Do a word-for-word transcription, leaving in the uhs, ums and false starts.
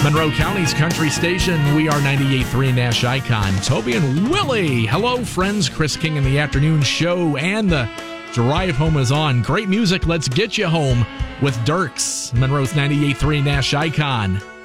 Monroe County's country station. We are ninety-eight point three Nash Icon. Toby and Willie. Hello, friends. Chris King in the afternoon show, and the drive home is on. Great music. Let's get you home with Dirks. Monroe's ninety-eight point three Nash Icon.